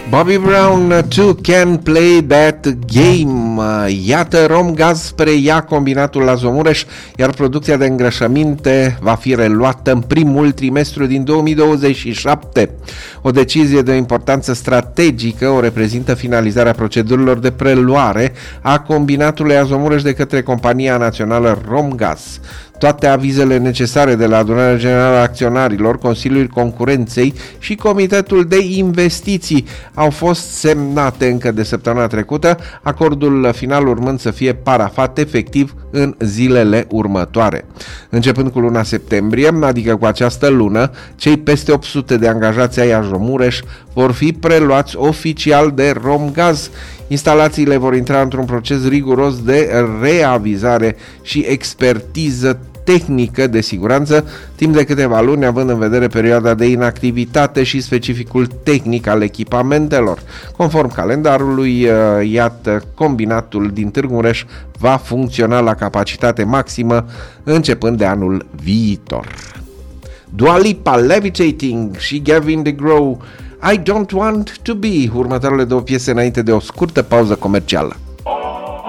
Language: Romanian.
Bobby Brown too can play that game. Iată, Romgaz preia combinatul la Zomureș, iar producția de îngrășăminte va fi reluată în primul trimestru din 2027. O decizie de o importanță strategică o reprezintă finalizarea procedurilor de preluare a combinatului Azomureș de către compania națională Romgaz. Toate avizele necesare de la Adunarea Generală a Acționarilor, Consiliul Concurenței și Comitetul de Investiții au fost semnate încă de săptămâna trecută, acordul final urmând să fie parafat efectiv în zilele următoare. Începând cu luna septembrie, adică cu această lună, cei peste 800 de angajați ai Azomureș vor fi preluați oficial de Romgaz. Instalațiile vor intra într-un proces riguros de reavizare și expertiză tehnică de siguranță timp de câteva luni, având în vedere perioada de inactivitate și specificul tehnic al echipamentelor. Conform calendarului, iată, combinatul din Târgu Mureș va funcționa la capacitate maximă începând de anul viitor. Dua Lipa, Levitating și Gavin DeGraw, I Don't Want To Be, următoarele două piese înainte de o scurtă pauză comercială.